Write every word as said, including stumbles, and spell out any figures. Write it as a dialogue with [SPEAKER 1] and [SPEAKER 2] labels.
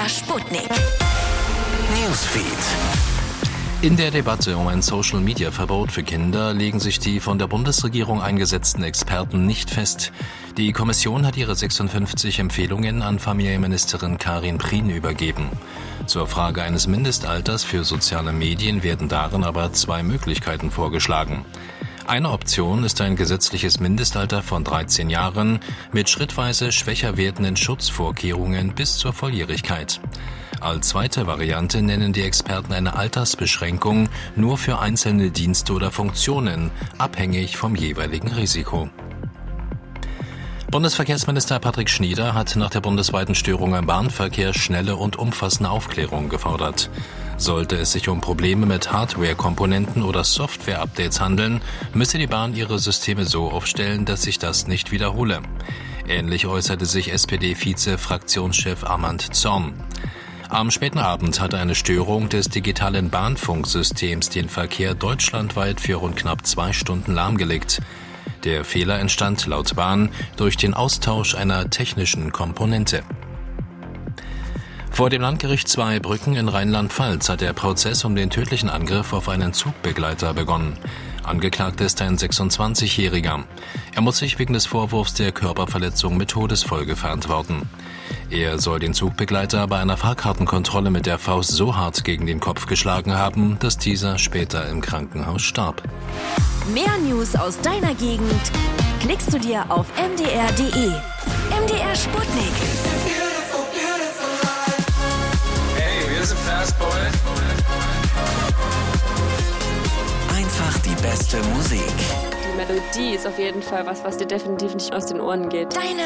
[SPEAKER 1] R Sputnik.
[SPEAKER 2] Newsfeed.
[SPEAKER 3] In der Debatte um ein Social-Media-Verbot für Kinder legen sich die von der Bundesregierung eingesetzten Experten nicht fest. Die Kommission hat ihre sechsundfünfzig Empfehlungen an Familienministerin Karin Prien übergeben. Zur Frage eines Mindestalters für soziale Medien werden darin aber zwei Möglichkeiten vorgeschlagen. Eine Option ist ein gesetzliches Mindestalter von dreizehn Jahren mit schrittweise schwächer werdenden Schutzvorkehrungen bis zur Volljährigkeit. Als zweite Variante nennen die Experten eine Altersbeschränkung nur für einzelne Dienste oder Funktionen, abhängig vom jeweiligen Risiko. Bundesverkehrsminister Patrick Schnieder hat nach der bundesweiten Störung im Bahnverkehr schnelle und umfassende Aufklärung gefordert. Sollte es sich um Probleme mit Hardware-Komponenten oder Software-Updates handeln, müsse die Bahn ihre Systeme so aufstellen, dass sich das nicht wiederhole. Ähnlich äußerte sich S P D-Vize-Fraktionschef Armand Zorn. Am späten Abend hatte eine Störung des digitalen Bahnfunksystems den Verkehr deutschlandweit für rund knapp zwei Stunden lahmgelegt. Der Fehler entstand laut Bahn durch den Austausch einer technischen Komponente. Vor dem Landgericht Zweibrücken in Rheinland-Pfalz hat der Prozess um den tödlichen Angriff auf einen Zugbegleiter begonnen. Angeklagt ist ein sechsundzwanzigjähriger. Er muss sich wegen des Vorwurfs der Körperverletzung mit Todesfolge verantworten. Er soll den Zugbegleiter bei einer Fahrkartenkontrolle mit der Faust so hart gegen den Kopf geschlagen haben, dass dieser später im Krankenhaus starb.
[SPEAKER 1] Mehr News aus deiner Gegend klickst du dir auf m d r punkt d e. M D R Sputnik.
[SPEAKER 2] Hey, wir sind Fastboy. Einfach die beste Musik.
[SPEAKER 4] Die Melodie ist auf jeden Fall was, was dir definitiv nicht aus den Ohren geht.
[SPEAKER 1] Deine